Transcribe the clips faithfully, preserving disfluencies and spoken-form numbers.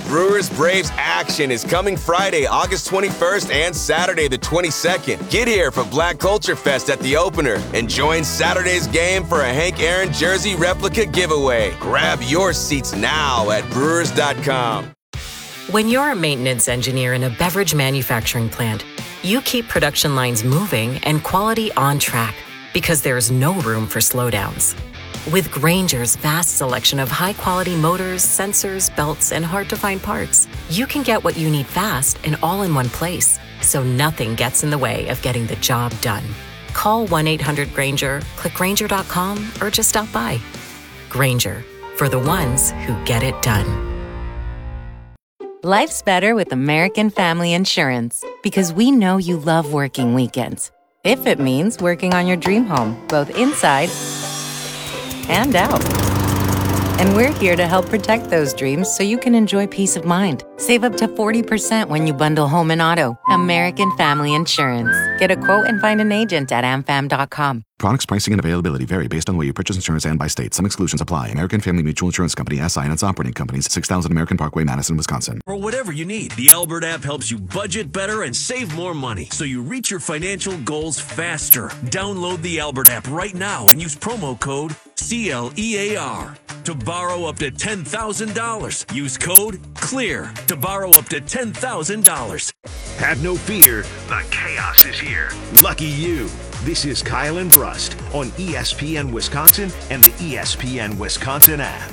Brewers Braves action is coming Friday, August twenty-first and Saturday the twenty-second. Get here for Black Culture Fest at the opener and join Saturday's game for a Hank Aaron jersey replica giveaway. Grab your seats now at brewers dot com. When you're a maintenance engineer in a beverage manufacturing plant, you keep production lines moving and quality on track because there's no room for slowdowns. With Grainger's vast selection of high-quality motors, sensors, belts, and hard-to-find parts, you can get what you need fast and all in one place, so nothing gets in the way of getting the job done. Call one eight hundred Grainger, click Grainger dot com, or just stop by. Grainger, for the ones who get it done. Life's better with American Family Insurance because we know you love working weekends. If it means working on your dream home, both inside and out. And we're here to help protect those dreams so you can enjoy peace of mind. Save up to forty percent when you bundle home and auto. American Family Insurance. Get a quote and find an agent at a m fam dot com. Products, pricing, and availability vary based on the way you purchase insurance and by state. Some exclusions apply. American Family Mutual Insurance Company, S I and its operating companies, six thousand American Parkway, Madison, Wisconsin. For whatever you need, the Albert app helps you budget better and save more money so you reach your financial goals faster. Download the Albert app right now and use promo code C L E A R to borrow up to ten thousand dollars. Use code CLEAR to borrow up to ten thousand dollars. Have no fear, the chaos is here. Lucky you. This is Kyle and Brust on E S P N Wisconsin and the E S P N Wisconsin app.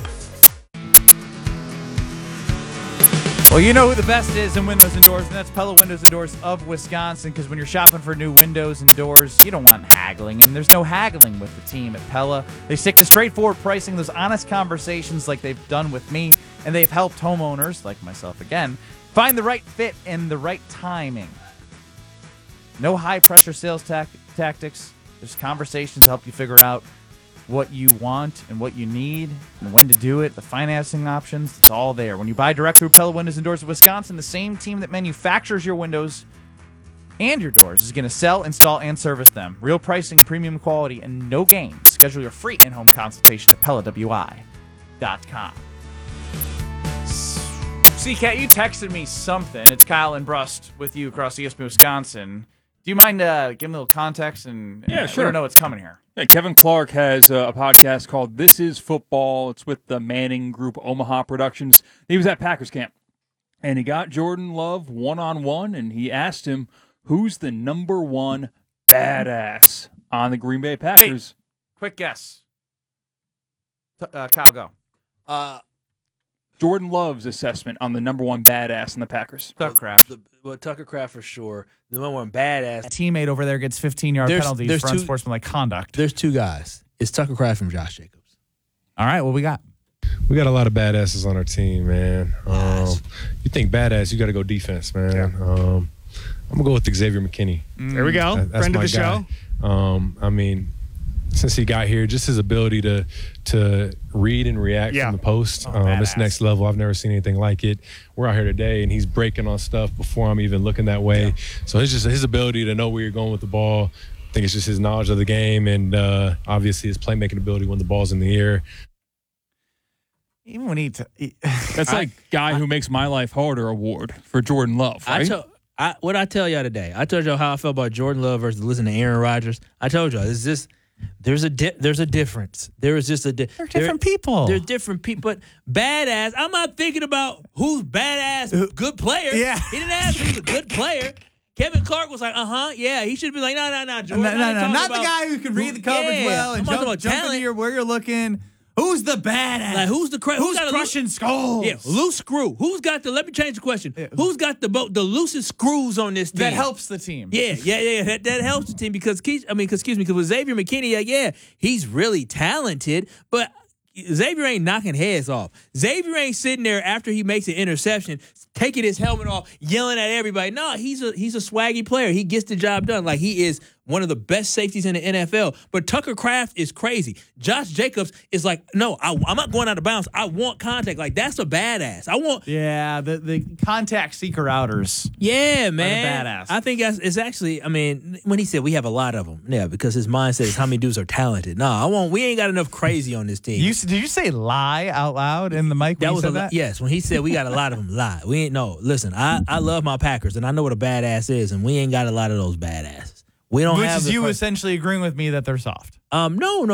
Well, you know who the best is in windows and doors, and that's Pella Windows and Doors of Wisconsin, because when you're shopping for new windows and doors, you don't want haggling, and there's no haggling with the team at Pella. They stick to straightforward pricing, those honest conversations like they've done with me, and they've helped homeowners, like myself again, find the right fit and the right timing. No high-pressure sales tac- tactics, just conversations to help you figure out what you want and what you need and when to do it, the financing options, it's all there. When you buy direct through Pella Windows and Doors of Wisconsin, the same team that manufactures your windows and your doors is going to sell, install, and service them. Real pricing, premium quality, and no games. Schedule your free in-home consultation at Pella W I dot com. C Cat, you texted me something. It's Kyle and Brust with you across E S P N Wisconsin. Do you mind uh, giving a little context? And, and yeah, sure. We don't know what's coming here. Yeah, Kevin Clark has a, a podcast called This Is Football. It's with the Manning Group, Omaha Productions. He was at Packers camp, and he got Jordan Love one-on-one, and he asked him, who's the number one badass on the Green Bay Packers? Wait, quick guess. T- uh, Kyle, go. Uh, Jordan Love's assessment on the number one badass in the Packers. Tucker Kraft. The, well, Tucker Kraft for sure. The number one badass. A teammate over there gets fifteen-yard There's- penalties there's for two- unsportsmanlike conduct. There's two guys. It's Tucker Kraft and Josh Jacobs. All right, what we got? We got a lot of badasses on our team, man. Yes. Um, you think badass, you got to go defense, man. Yeah. Um, I'm going to go with Xavier McKinney. There we go. That- that's Friend of my the guy. show. Um, I mean, since he got here, just his ability to to read and react Yeah. from the post, Oh, um, it's badass. next level. I've never seen anything like it. We're out here today, and he's breaking on stuff before I'm even looking that way. Yeah. So it's just his ability to know where you're going with the ball. I think it's just his knowledge of the game and uh, obviously his playmaking ability when the ball's in the air. Even when he... T- he That's like Guy Who Makes My Life Harder award for Jordan Love, right? I told I what I tell y'all today. I told y'all how I felt about Jordan Love versus listening to Aaron Rodgers. I told y'all this is there's a di- there's a difference. There is just a di- They're different people. They're different people. But badass. I'm not thinking about who's badass, good player. Yeah. He didn't ask who's a good player. Kevin Clark was like, uh huh, yeah. He should be like, no, no, no, Jordan. No, I no, ain't no, talking not the about- guy who can read the coverage Yeah, well and I'm talking jump, about jump into talent. your, where you're looking. Who's the badass? Like, who's the cra- Who's got a crushing loose, skulls? Yeah, loose screw. Who's got the? Let me change the question. Who's got the bo- the loosest screws on this team? That helps the team. Yeah, yeah, yeah. That, that helps the team because Ke- I mean, 'cause, excuse me, because with Xavier McKinney, yeah, yeah, he's really talented, but Xavier ain't knocking heads off. Xavier ain't sitting there after he makes an interception, taking his helmet off, yelling at everybody. No, he's a he's a swaggy player. He gets the job done. Like he is one of the best safeties in the N F L. But Tucker Kraft is crazy. Josh Jacobs is like, no, I, I'm not going out of bounds. I want contact. Like, that's a badass. I want. Yeah, the, the contact seeker outers. Yeah, man. Badass. I think that's, it's actually, I mean, when he said we have a lot of them, yeah, because his mindset is how many dudes are talented. No, I want, we ain't got enough crazy on this team. You, did you say lie out loud in the mic when That you was said a, that? yes. When he said we got a lot of them, lie. We ain't no. Listen, I, I love my Packers and I know what a badass is, and we ain't got a lot of those badasses. We don't Which have is the you per- essentially agreeing with me that they're soft. Um, no, no.